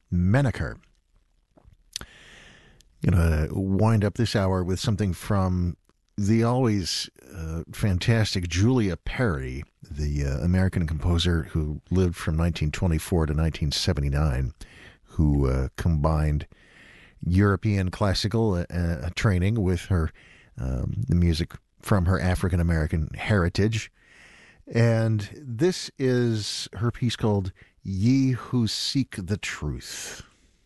Menaker. Going to wind up this hour with something from the always fantastic Julia Perry, the American composer who lived from 1924 to 1979, who combined European classical training with her the music from her African American heritage. And this is her piece called Ye Who Seek the Truth.